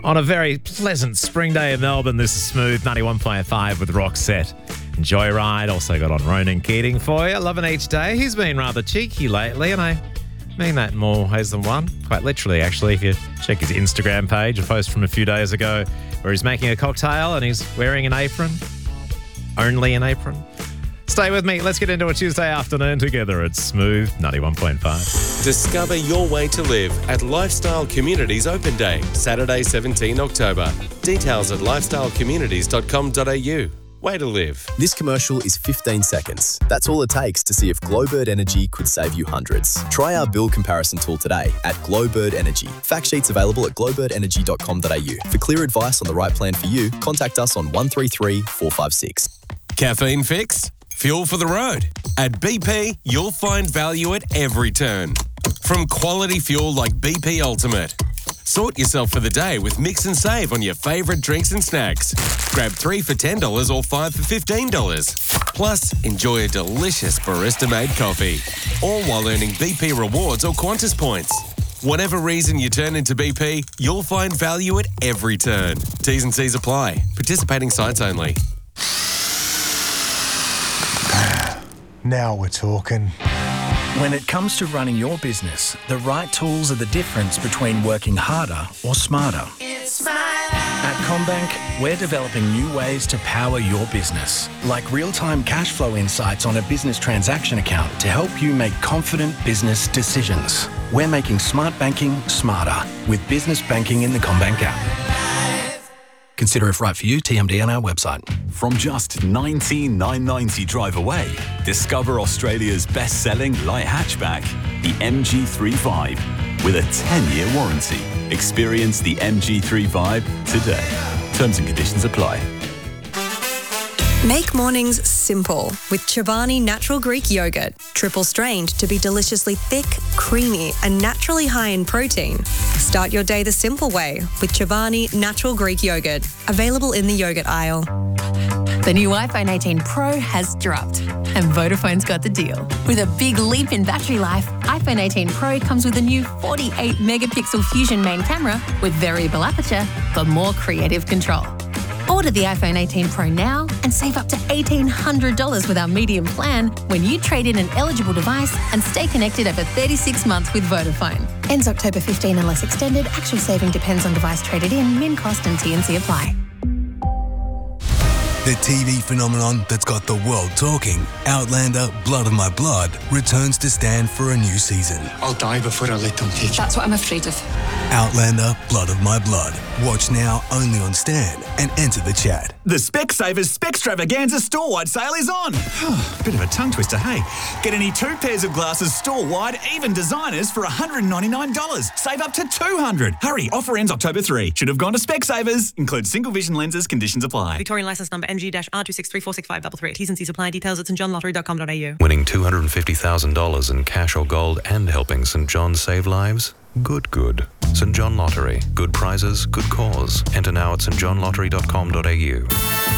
On a very pleasant spring day in Melbourne, this is Smooth 91.5 with Roxette and Joyride. Also got on Ronan Keating for you. Loving each day. He's been rather cheeky lately, and I mean that in more ways than one. Quite literally, actually. If you check his Instagram page, a post from a few days ago where he's making a cocktail and he's wearing an apron. Only an apron. Stay with me. Let's get into a Tuesday afternoon together at Smooth 91.5. Discover your way to live at Lifestyle Communities Open Day, Saturday, 17 October. Details at lifestylecommunities.com.au. Way to live. This commercial is 15 seconds. That's all it takes to see if Glowbird Energy could save you hundreds. Try our bill comparison tool today at Glowbird Energy. Fact sheets available at glowbirdenergy.com.au. For clear advice on the right plan for you, contact us on 133 456. Caffeine fix? Fuel for the road. At BP, you'll find value at every turn. From quality fuel like BP Ultimate. Sort yourself for the day with Mix and Save on your favourite drinks and snacks. Grab 3 for $10 or 5 for $15. Plus, enjoy a delicious barista-made coffee. All while earning BP rewards or Qantas points. Whatever reason you turn into BP, you'll find value at every turn. T's and C's apply. Participating sites only. Now we're talking. When it comes to running your business, the right tools are the difference between working harder or smarter. At CommBank, we're developing new ways to power your business, like real-time cash flow insights on a business transaction account to help you make confident business decisions. We're making smart banking smarter with business banking in the CommBank app. Consider if right for you, TMD on our website. From just $19,990 drive away, discover Australia's best-selling light hatchback, the MG3 with a 10-year warranty. Experience the MG3 today. Terms and conditions apply. Make mornings simple with Chobani Natural Greek Yogurt. Triple strained to be deliciously thick, creamy and naturally high in protein. Start your day the simple way with Chobani Natural Greek Yogurt. Available in the yogurt aisle. The new iPhone 18 Pro has dropped and Vodafone's got the deal. With a big leap in battery life, iPhone 18 Pro comes with a new 48 megapixel Fusion main camera with variable aperture for more creative control. Order the iPhone 18 Pro now and save up to $1,800 with our medium plan when you trade in an eligible device and stay connected over 36 months with Vodafone. Ends October 15 unless extended. Actual saving depends on device traded in, min cost and T&C apply. The TV phenomenon that's got the world talking, Outlander Blood of My Blood, returns to Stan for a new season. I'll die before I let them take you. That's what I'm afraid of. Outlander Blood of My Blood. Watch now only on Stan and enter the chat. The Specsavers Specstravaganza store-wide sale is on. Bit of a tongue twister, hey? Get any 2 pairs of glasses store-wide, even designers, for $199. Save up to $200. Hurry, offer ends October 3. Should have gone to Specsavers. Includes single vision lenses, conditions apply. Victorian licence number MG-R2634653. T's and C's apply. Details at stjohnlottery.com.au. Winning $250,000 in cash or gold and helping St John save lives? Good. St John Lottery. Good prizes, good cause. Enter now at stjohnlottery.com.au.